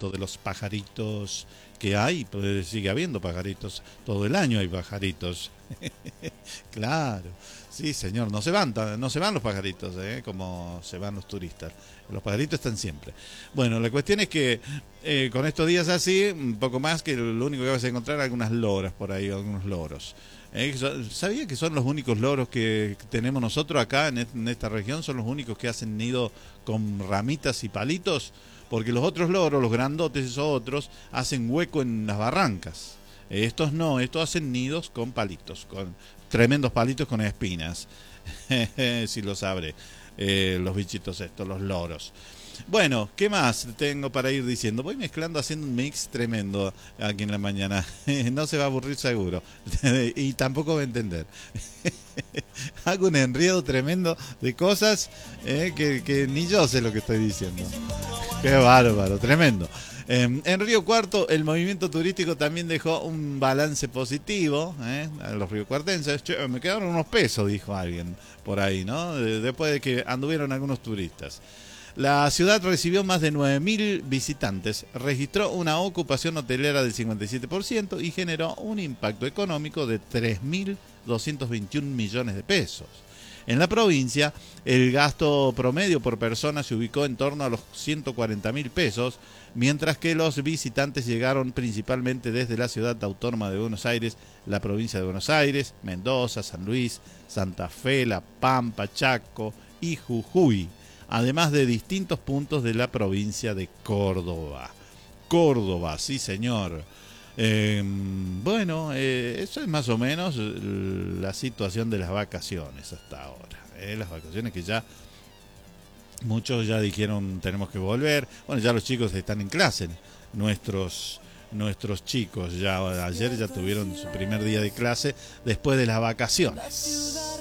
tanto de los pajaritos que hay, pues sigue habiendo pajaritos, todo el año hay pajaritos. Claro, sí señor, no se van los pajaritos, como se van los turistas. Los pajaritos están siempre. Bueno, la cuestión es que con estos días así, un poco más que lo único que vas a encontrar algunas loras por ahí, algunos loros. ¿Sabía que son los únicos loros que tenemos nosotros acá en esta región? Son los únicos que hacen nido con ramitas y palitos, porque los otros loros, los grandotes, esos otros, hacen hueco en las barrancas. Estos no, estos hacen nidos con palitos, con tremendos palitos con espinas. Si lo sabré, los bichitos estos, los loros. Bueno, ¿qué más tengo para ir diciendo? Voy mezclando, haciendo un mix tremendo aquí en la mañana. No se va a aburrir seguro. Y tampoco va a entender. Hago un enredo tremendo de cosas que ni yo sé lo que estoy diciendo. Qué bárbaro, tremendo. En Río Cuarto el movimiento turístico también dejó un balance positivo, a los riocuartenses. Che, me quedaron unos pesos, dijo alguien por ahí, ¿no? Después de que anduvieron algunos turistas. La ciudad recibió más de 9.000 visitantes, registró una ocupación hotelera del 57% y generó un impacto económico de 3.221 millones de pesos. En la provincia, el gasto promedio por persona se ubicó en torno a los 140.000 pesos, mientras que los visitantes llegaron principalmente desde la ciudad autónoma de Buenos Aires, la provincia de Buenos Aires, Mendoza, San Luis, Santa Fe, La Pampa, Chaco y Jujuy, además de distintos puntos de la provincia de Córdoba. Córdoba, sí señor. Bueno, eso es más o menos la situación de las vacaciones hasta ahora. Las vacaciones que ya muchos ya dijeron tenemos que volver. Bueno, ya los chicos están en clase. Nuestros chicos ya ayer ya tuvieron su primer día de clase después de las vacaciones.